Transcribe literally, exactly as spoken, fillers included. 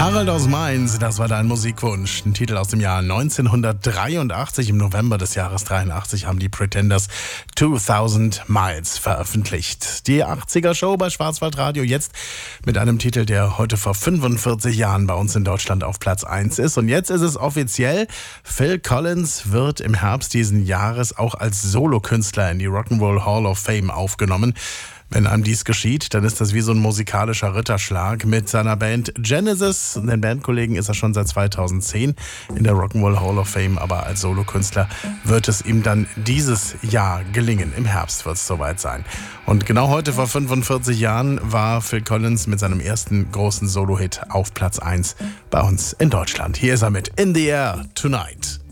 Harald aus Mainz, das war dein Musikwunsch. Ein Titel aus dem Jahr neunzehnhundertdreiundachtzig. Im November des Jahres dreiundachtzig haben die Pretenders zweitausend Miles veröffentlicht. Die achtziger-Show bei Schwarzwaldradio jetzt mit einem Titel, der heute vor fünfundvierzig Jahren bei uns in Deutschland auf Platz eins ist. Und jetzt ist es offiziell, Phil Collins wird im Herbst diesen Jahres auch als Solokünstler in die Rock'n'Roll Hall of Fame aufgenommen. Wenn einem dies geschieht, dann ist das wie so ein musikalischer Ritterschlag. Mit seiner Band Genesis und den Bandkollegen ist er schon seit zweitausendzehn in der Rock'n'Roll Hall of Fame, aber als Solokünstler wird es ihm dann dieses Jahr gelingen. Im Herbst wird es soweit sein. Und genau heute vor fünfundvierzig Jahren war Phil Collins mit seinem ersten großen Solo-Hit auf Platz eins bei uns in Deutschland. Hier ist er mit In the Air Tonight.